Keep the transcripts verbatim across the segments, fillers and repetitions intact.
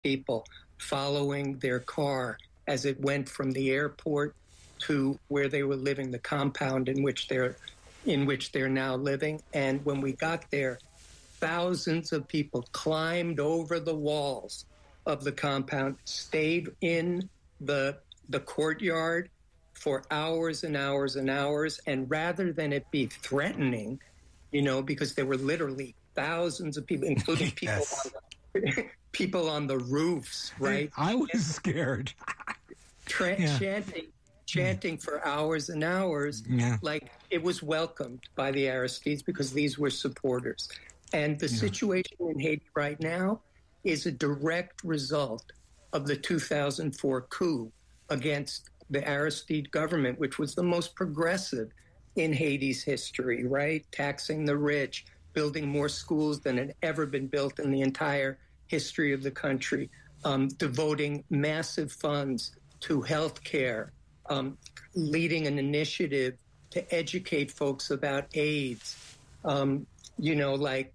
people following their car as it went from the airport to where they were living, the compound in which they're in which they're now living. And when we got there, thousands of people climbed over the walls of the compound, stayed in the the courtyard for hours and hours and hours. And rather than it be threatening, you know, because there were literally thousands of people, including people yes. on the, people on the roofs, right? I was scared. Tra- yeah. Chanting. chanting for hours and hours, yeah. like it was welcomed by the Aristides because these were supporters. And the yeah. situation in Haiti right now is a direct result of the two thousand four coup against the Aristide government, which was the most progressive in Haiti's history, right? Taxing the rich, building more schools than had ever been built in the entire history of the country, um, devoting massive funds to health care, Um, leading an initiative to educate folks about AIDS, um, you know, like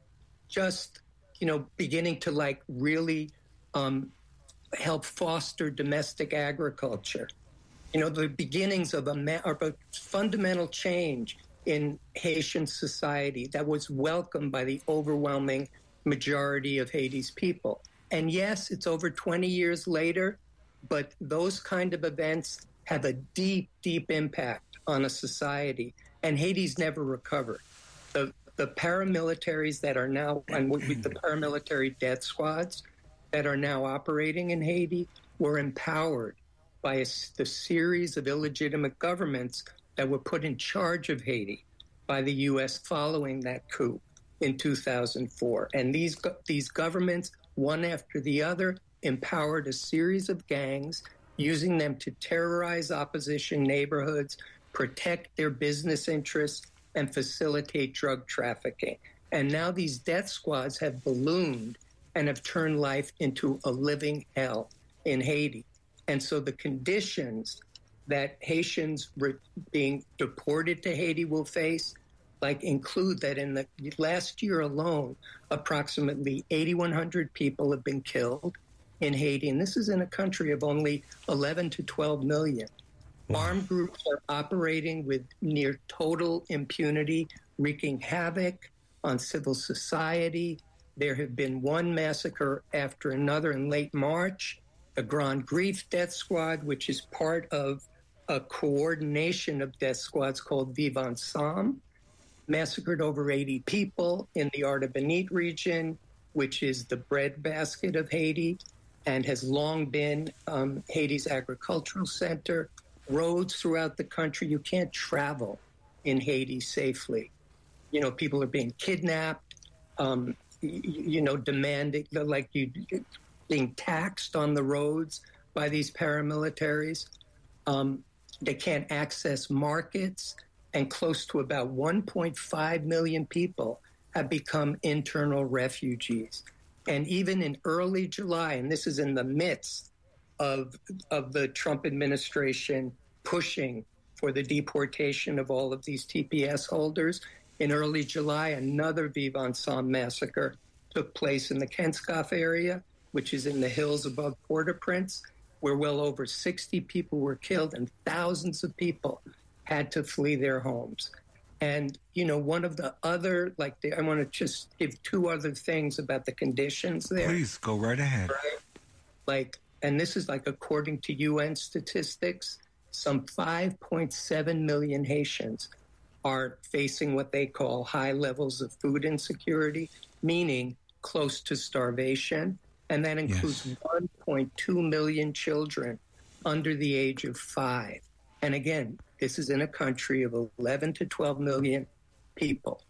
just, you know, beginning to like really um, help foster domestic agriculture. You know, the beginnings of a, ma- of a fundamental change in Haitian society that was welcomed by the overwhelming majority of Haiti's people. And yes, it's over twenty years later, but those kind of events have a deep, deep impact on a society, and Haiti's never recovered. The the paramilitaries that are now, and with the paramilitary death squads that are now operating in Haiti were empowered by a, the series of illegitimate governments that were put in charge of Haiti by the U S following that coup in two thousand four. And these these governments, one after the other, empowered a series of gangs, using them to terrorize opposition neighborhoods, protect their business interests, and facilitate drug trafficking. And now these death squads have ballooned and have turned life into a living hell in Haiti. And so the conditions that Haitians re- being deported to Haiti will face, like include that in the last year alone, approximately eighty-one hundred people have been killed in Haiti, and this is in a country of only eleven to twelve million. Wow. Armed groups are operating with near total impunity, wreaking havoc on civil society. There have been one massacre after another in late March. The Grand Griffe death squad, which is part of a coordination of death squads called Vivre Ensemble, massacred over eighty people in the Artibonite region, which is the breadbasket of Haiti, and has long been um, Haiti's agricultural center. Roads throughout the country, you can't travel in Haiti safely. You know, people are being kidnapped, um, you, you know, demanding, like you, being taxed on the roads by these paramilitaries. Um, they can't access markets, and close to about one point five million people have become internal refugees. And even in early July, and this is in the midst of of the Trump administration pushing for the deportation of all of these T P S holders, in early July, another Vivre Ensemble massacre took place in the Kenskoff area, which is in the hills above Port-au-Prince, where well over sixty people were killed and thousands of people had to flee their homes. And, you know, one of the other, like, the, I want to just give two other things about the conditions there. Please, go right ahead. Right? Like, and this is like according to U N statistics, some five point seven million Haitians are facing what they call high levels of food insecurity, meaning close to starvation. And that includes yes. one point two million children under the age of five. And again, this is in a country of eleven to twelve million people.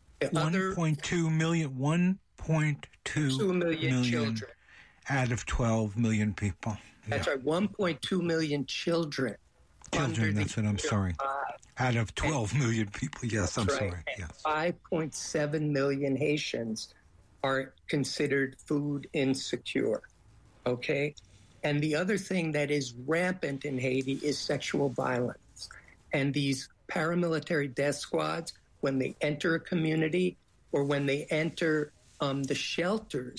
one point two million, one point two million, million children out of twelve million people. That's yeah. right, one point two million children. Children, that's what I'm sorry. Five. Out of twelve and, million people, yes, I'm right. sorry. And yes. five point seven million Haitians are considered food insecure, okay? And the other thing that is rampant in Haiti is sexual violence. And these paramilitary death squads, when they enter a community or when they enter um, the shelters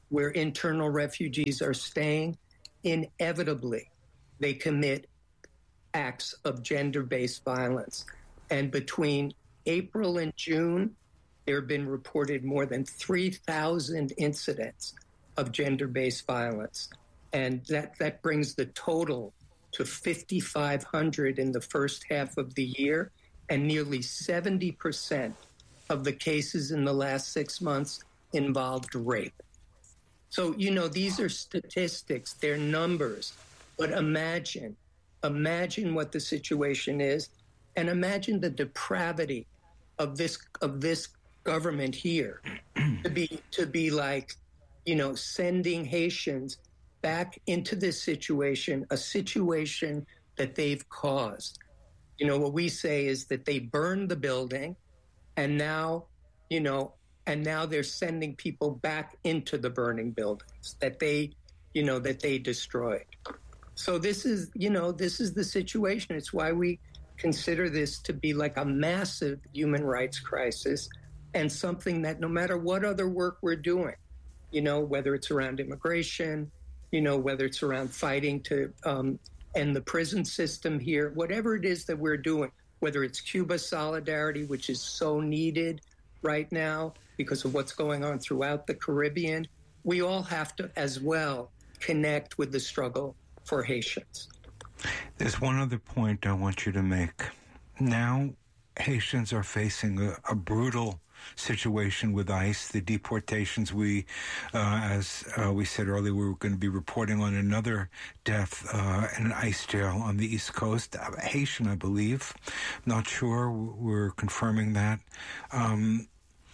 where internal refugees are staying, inevitably they commit acts of gender-based violence. And between April and June, there have been reported more than three thousand incidents of gender-based violence. And that, that brings the total to fifty-five hundred in the first half of the year, and nearly seventy percent of the cases in the last six months involved rape. So, you know, these are statistics, they're numbers, but imagine, imagine what the situation is, and imagine the depravity of this of this government here to be to be like, you know, sending Haitians back into this situation, a situation that they've caused. You know, what we say is that they burned the building, and now, you know, and now they're sending people back into the burning buildings that they, you know, that they destroyed. So this is, you know, this is the situation. It's why we consider this to be like a massive human rights crisis, and something that no matter what other work we're doing, you know, whether it's around immigration, you know, whether it's around fighting to um, end the prison system here, whatever it is that we're doing, whether it's Cuba solidarity, which is so needed right now because of what's going on throughout the Caribbean, we all have to as well connect with the struggle for Haitians. There's one other point I want you to make. Now, Haitians are facing a, a brutal situation with ICE, the deportations. We, uh, as uh, we said earlier, we were going to be reporting on another death uh, in an ICE jail on the East Coast, uh, Haitian, I believe. Not sure. We're confirming that. Um,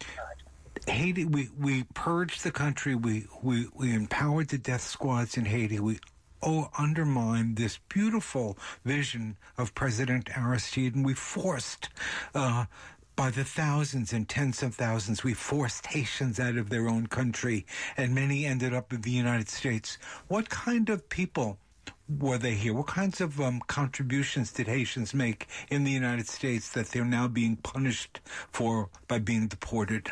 Haiti, we, we purged the country. We, we, we empowered the death squads in Haiti. We oh, undermine this beautiful vision of President Aristide, and we forced, uh, by the thousands and tens of thousands, we forced Haitians out of their own country, and many ended up in the United States. What kind of people were they here? What kinds of um, contributions did Haitians make in the United States that they're now being punished for by being deported?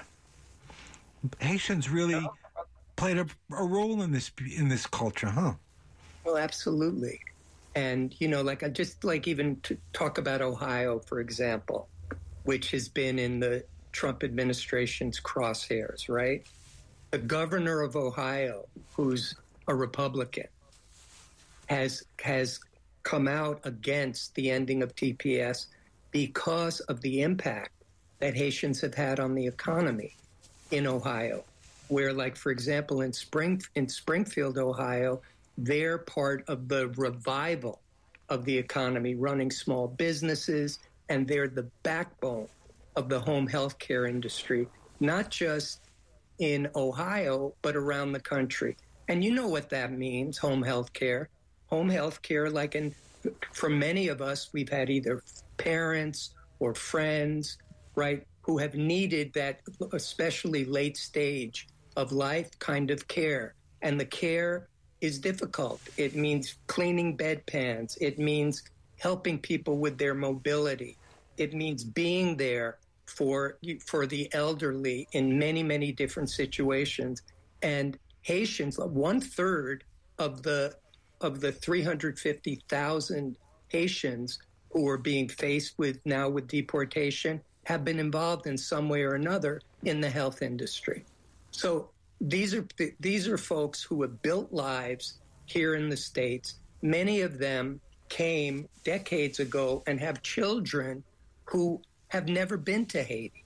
Haitians really played a, a role in this in this culture, huh? Well, absolutely. And, you know, like I just like even to talk about Ohio, for example, which has been in the Trump administration's crosshairs, right? The governor of Ohio, who's a Republican, has has come out against the ending of T P S because of the impact that Haitians have had on the economy in Ohio, where, like, for example, in Spring in Springfield, Ohio, they're part of the revival of the economy, running small businesses, and they're the backbone of the home health care industry, not just in Ohio, but around the country. And you know what that means, home health care. Home health care, like in, for many of us, we've had either parents or friends, right, who have needed that especially late stage of life kind of care. And the care is difficult. It means cleaning bedpans. It means helping people with their mobility. It means being there for for the elderly in many, many different situations. And Haitians, one third of the of the three hundred fifty thousand Haitians who are being faced with now with deportation have been involved in some way or another in the health industry. So these are these are folks who have built lives here in the States. Many of them came decades ago and have children who have never been to Haiti.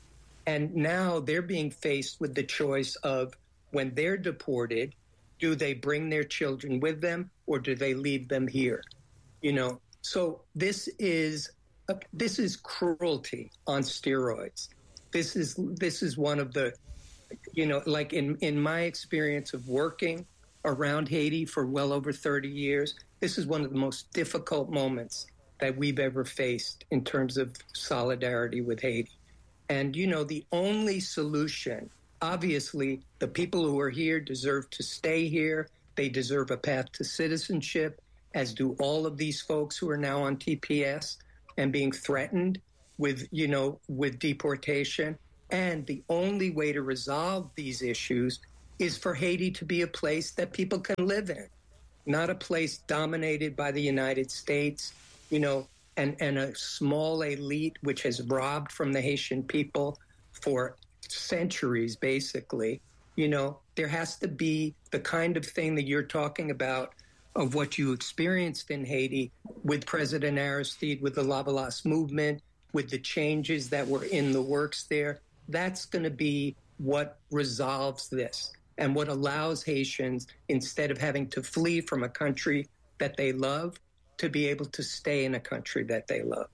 And now they're being faced with the choice of, when they're deported, do they bring their children with them or do they leave them here? You know, so this is uh, this is cruelty on steroids. This is this is one of the, you know, like in, in my experience of working around Haiti for well over thirty years, this is one of the most difficult moments that we've ever faced in terms of solidarity with Haiti. And, you know, the only solution, obviously, the people who are here deserve to stay here. They deserve a path to citizenship, as do all of these folks who are now on T P S and being threatened with, you know, with deportation. And the only way to resolve these issues is for Haiti to be a place that people can live in, not a place dominated by the United States, you know, and, and a small elite which has robbed from the Haitian people for centuries, basically. You know, there has to be the kind of thing that you're talking about of what you experienced in Haiti with President Aristide, with the Lavalas movement, with the changes that were in the works there. That's going to be what resolves this and what allows Haitians, instead of having to flee from a country that they love, to be able to stay in a country that they love.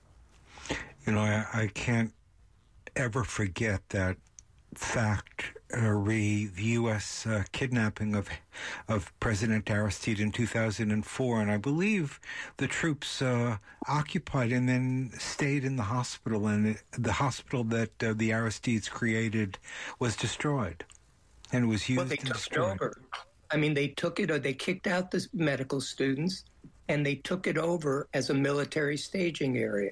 You know, I, I can't ever forget that fact, uh, re the U S uh, kidnapping of of President Aristide in two thousand four, and I believe the troops uh, occupied and then stayed in the hospital, and it, the hospital that uh, the Aristides created was destroyed, and it was used well, they and took destroyed. It over. I mean, they took it, or they kicked out the medical students, and they took it over as a military staging area.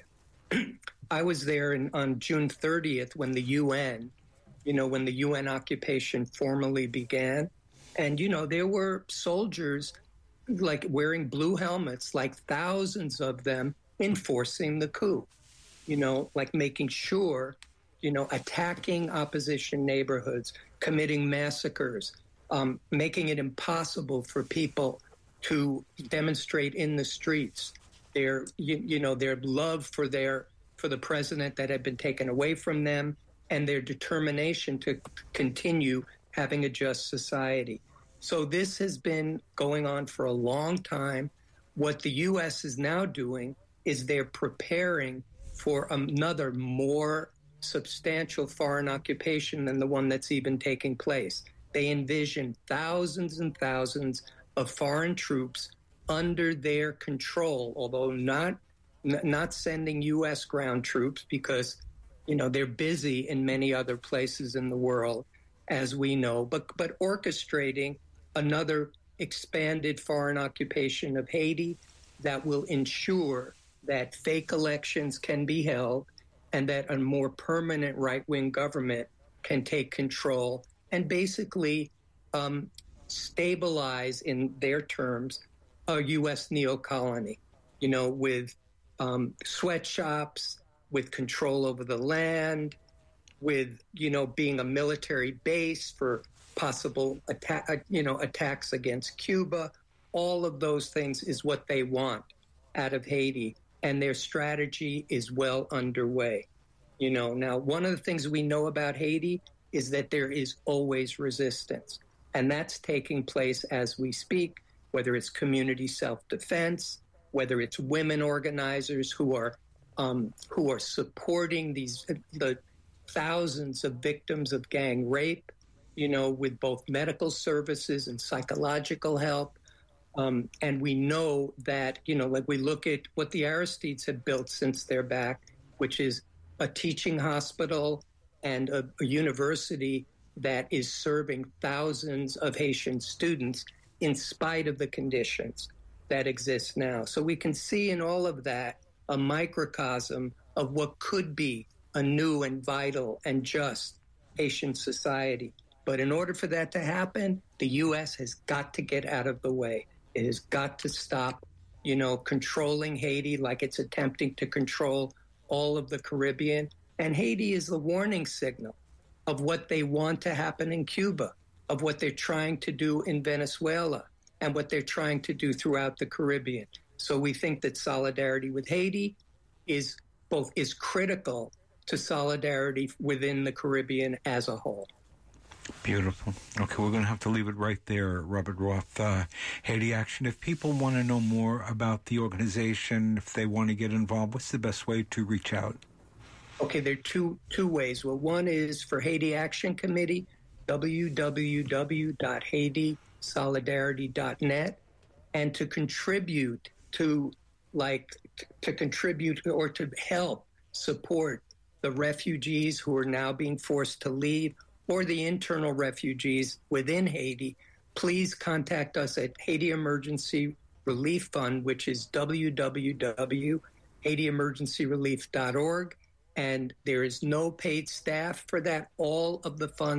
I was there in, on June thirtieth when the U N, you know, when the U N occupation formally began. And, you know, there were soldiers like wearing blue helmets, like thousands of them, enforcing the coup, you know, like making sure, you know, attacking opposition neighborhoods, committing massacres, um, making it impossible for people to demonstrate in the streets their, you, you know, their love for their for the president that had been taken away from them, and their determination to continue having a just society. So this has been going on for a long time. What the U S is now doing is they're preparing for another more substantial foreign occupation than the one that's even taking place. They envision thousands and thousands of foreign troops under their control, although not not sending U S ground troops because, you know, they're busy in many other places in the world, as we know, but but orchestrating another expanded foreign occupation of Haiti that will ensure that fake elections can be held and that a more permanent right-wing government can take control and basically um, stabilize, in their terms, a U S neocolony, you know, with um, sweatshops, with control over the land, with, you know, being a military base for possible attack, you know, attacks against Cuba. All of those things is what they want out of Haiti, and their strategy is well underway. You know, now one of the things we know about Haiti is that there is always resistance, and that's taking place as we speak, whether it's community self-defense, whether it's women organizers who are um, who are supporting these the thousands of victims of gang rape, you know, with both medical services and psychological help. Um, and we know that, you know, like we look at what the Aristides have built since they're back, which is a teaching hospital and a, a university that is serving thousands of Haitian students in spite of the conditions that exist now. So we can see in all of that a microcosm of what could be a new and vital and just Haitian society. But in order for that to happen, the U S has got to get out of the way. It has got to stop, you know, controlling Haiti like it's attempting to control all of the Caribbean. And Haiti is the warning signal of what they want to happen in Cuba, of what they're trying to do in Venezuela, and what they're trying to do throughout the Caribbean. So we think that solidarity with Haiti is both is critical to solidarity within the Caribbean as a whole. Beautiful. Okay, we're going to have to leave it right there, Robert Roth. Uh, Haiti Action. If people want to know more about the organization, if they want to get involved, what's the best way to reach out? Okay, there are two two ways. Well, one is for Haiti Action Committee, w w w dot haiti solidarity dot net, and to contribute to, like, t- to contribute or to help support the refugees who are now being forced to leave, or the internal refugees within Haiti, please contact us at Haiti Emergency Relief Fund, which is w w w dot haiti emergency relief dot org. And there is no paid staff for that. All of the funds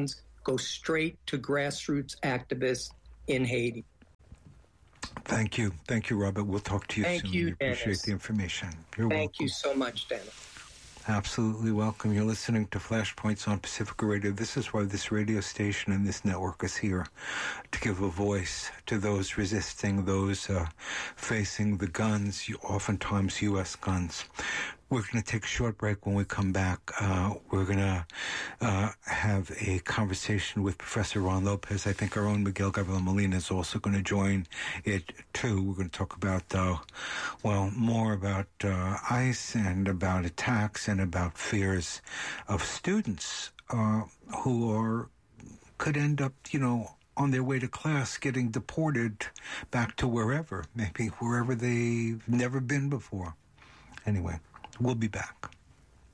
go straight to grassroots activists in Haiti. Thank you. Thank you, Robert. We'll talk to you Thank soon. you, We appreciate Dennis. the information. You're Thank welcome. you so much, Dennis. Absolutely welcome. You're listening to Flashpoints on Pacifica Radio. This is why this radio station and this network is here, to give a voice to those resisting, those uh, facing the guns, oftentimes U S guns. We're going to take a short break. When we come back, uh, we're going to uh, have a conversation with Professor Ron Lopez. I think our own Miguel Gabriel Molina is also going to join it, too. We're going to talk about, uh, well, more about uh, ICE and about attacks and about fears of students uh, who are could end up, you know, on their way to class getting deported back to wherever, maybe wherever they've never been before. Anyway. We'll be back.